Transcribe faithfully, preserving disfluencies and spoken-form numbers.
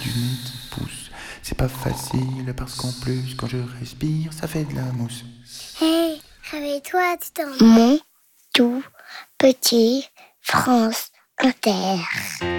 du nez qui pousse. C'est pas facile parce qu'en plus, quand je respire, ça fait de la mousse. Hé, hey, réveille-toi, tu t'en... Mon tout petit France Inter.